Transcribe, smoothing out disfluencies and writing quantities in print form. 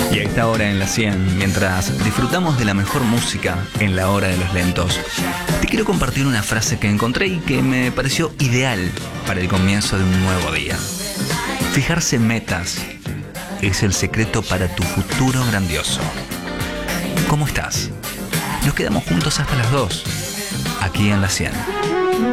Y a esta hora en la 100, mientras disfrutamos de la mejor música en la hora de los lentos, te quiero compartir una frase que encontré y que me pareció ideal para el comienzo de un nuevo día. Fijarse metas es el secreto para tu futuro grandioso. ¿Cómo estás? Nos quedamos juntos hasta las 2, aquí en la 100.